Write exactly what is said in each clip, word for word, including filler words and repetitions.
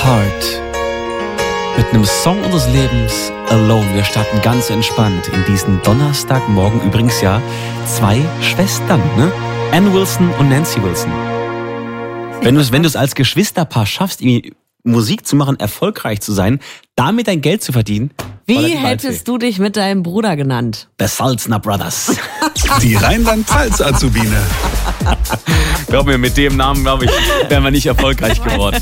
Heart. Mit einem Song unseres Lebens, Alone. Wir starten ganz entspannt in diesen Donnerstagmorgen. Übrigens ja zwei Schwestern, ne? Ann Wilson und Nancy Wilson. Wenn du es wenn du es als Geschwisterpaar schaffst, Musik zu machen, erfolgreich zu sein, damit dein Geld zu verdienen. Wie hättest du dich mit deinem Bruder genannt? The Salzner Brothers. Die Rheinland-Pfalz-Azubine. Glaub mir, mit dem Namen, glaube ich, wären wir nicht erfolgreich geworden.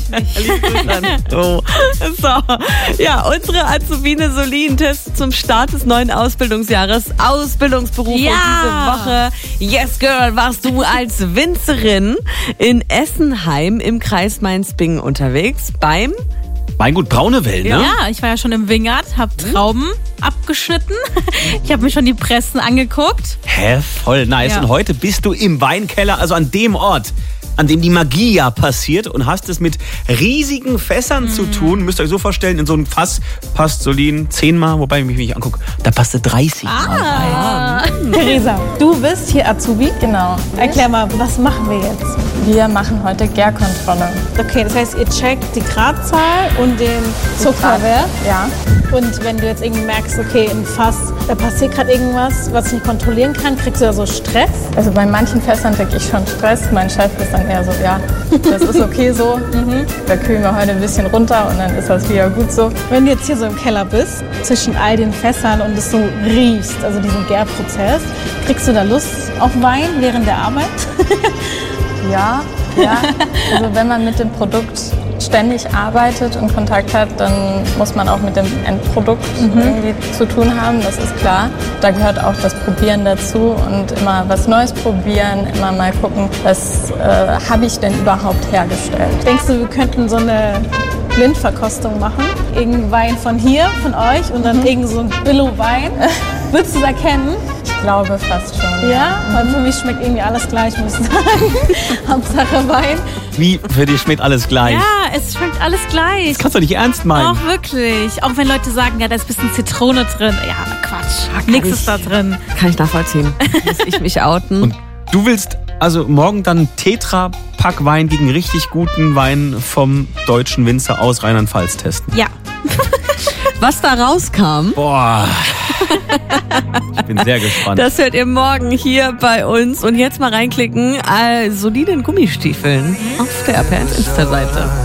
Oh. So, ja, unsere Azubine Solin testet zum Start des neuen Ausbildungsjahres Ausbildungsberufe Ja. diese Woche. Yes, Girl, warst du als Winzerin in Essenheim im Kreis Mainz-Bingen unterwegs beim... Weingut Braunewell, ne? Ja, ich war ja schon im Wingert, hab Trauben abgeschnitten. Ich habe mir schon die Pressen angeguckt. Hä, voll nice. Ja. Und heute bist du im Weinkeller, also an dem Ort, an dem die Magie ja passiert, und hast es mit riesigen Fässern mm. zu tun. Müsst ihr euch so vorstellen, in so ein Fass passt Solin zehnmal, wobei ich mich nicht angucke, da passte dreißig Mal Ah. rein. Theresa, du bist hier Azubi? Genau. Erklär mal, was machen wir jetzt? Wir machen heute Gärkontrolle. Okay, das heißt, ihr checkt die Gradzahl und den Zuckerwert. Ja. Und wenn du jetzt irgendwie merkst, okay, im Fass, da passiert gerade irgendwas, was ich nicht kontrollieren kann, kriegst du da so Stress? Also bei manchen Fässern kriege ich schon Stress. Mein Chef ist dann eher so, ja, das ist okay so. Mhm. Da kühlen wir heute ein bisschen runter und dann ist das wieder gut so. Wenn du jetzt hier so im Keller bist, zwischen all den Fässern und es so riechst, also diesen Gärprozess, kriegst du da Lust auf Wein während der Arbeit? Ja, ja. Also wenn man mit dem Produkt ständig arbeitet und Kontakt hat, dann muss man auch mit dem Endprodukt mhm. irgendwie zu tun haben, das ist klar. Da gehört auch das Probieren dazu und immer was Neues probieren, immer mal gucken, was äh, habe ich denn überhaupt hergestellt. Denkst du, wir könnten so eine Blindverkostung machen? Irgendein Wein von hier, von euch und dann mhm. irgend so ein Billo-Wein? Würdest du es erkennen? Ich glaube fast schon. Ja? Weil für mich schmeckt irgendwie alles gleich, muss ich sagen. Hauptsache Wein. Wie, für dich schmeckt alles gleich? Ja, es schmeckt alles gleich. Das kannst du nicht ernst meinen. Auch wirklich. Auch wenn Leute sagen, ja, da ist ein bisschen Zitrone drin. Ja, Quatsch. Ja, Nichts ich- ist da drin. Kann ich nachvollziehen. Muss ich mich outen? Und du willst also morgen dann Tetra-Pack Wein gegen richtig guten Wein vom deutschen Winzer aus Rheinland-Pfalz testen. Ja. Was da rauskam, Boah. Ich bin sehr gespannt. das hört ihr morgen hier bei uns. Und jetzt mal reinklicken, äh, soliden Gummistiefeln auf der R P eins Insta-Seite.